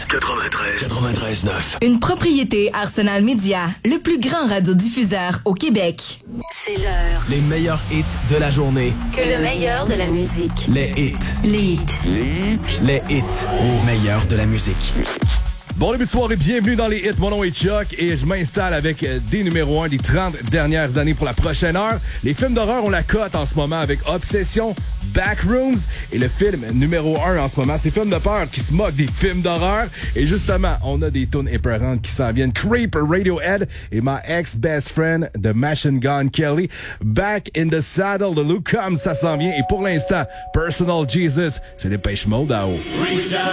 93.9. Une propriété Arsenal Media, le plus grand radiodiffuseur au Québec. C'est l'heure. Les meilleurs hits de la journée. Que le meilleur de la musique. Les hits. Les hits. Les hits au meilleur de la musique. Bon début de soirée, bienvenue dans les hits. Mon nom est Chuck et je m'installe avec des numéros 1 des 30 dernières années pour la prochaine heure. Les films d'horreur ont la cote en ce moment avec Obsession, Backrooms et le film numéro 1 en ce moment, c'est Films de peur qui se moquent des films d'horreur. Et justement, on a des tunes épeurantes qui s'en viennent. Creep, Radiohead et My Ex-Best Friend de Machine Gun Kelly. Back in the Saddle de Luke Combs, ça s'en vient. Et pour l'instant, Personal Jesus, c'est Depeche Mode à haut.